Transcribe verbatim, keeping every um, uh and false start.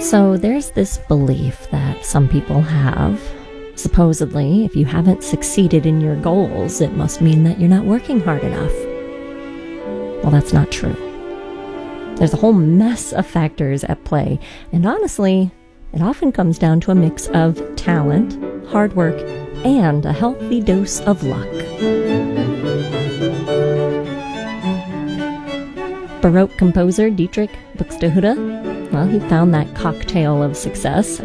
So there's this belief that some people have. Supposedly, if you haven't succeeded in your goals, it must mean that you're not working hard enough. Well, that's not true. There's a whole mess of factors at play, and honestly, it often comes down to a mix of talent, hard work, and a healthy dose of luck. Baroque composer Dietrich Buxtehude, well, he found that cocktail of success